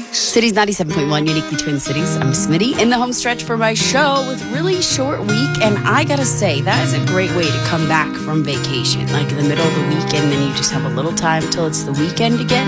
Cities 97.1, uniquely Twin Cities. I'm Smitty in the home stretch for my show with really short week. And I gotta say, that is a great way to come back from vacation. Like in the middle of the weekend, then you just have a little time till it's the weekend again.